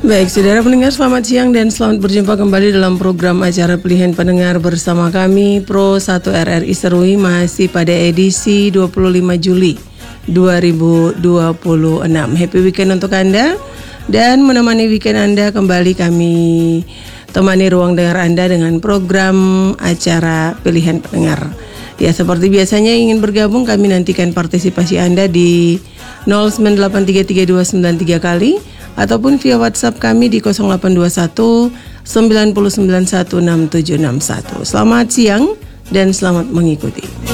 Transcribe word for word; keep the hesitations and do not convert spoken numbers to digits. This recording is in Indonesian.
Baik, saudara pendengar, selamat siang dan selamat berjumpa kembali dalam program acara pilihan pendengar bersama kami Pro satu R R I Serui, masih pada edisi dua puluh lima Juli dua ribu dua puluh enam. Happy weekend untuk Anda, dan menemani weekend Anda kembali kami temani ruang dengar Anda dengan program acara pilihan pendengar. Ya, seperti biasanya ingin bergabung, kami nantikan partisipasi Anda di nol sembilan delapan tiga tiga dua sembilan tiga kali ataupun via WhatsApp kami di nol delapan dua satu sembilan sembilan satu enam tujuh enam satu. Selamat siang dan selamat mengikuti.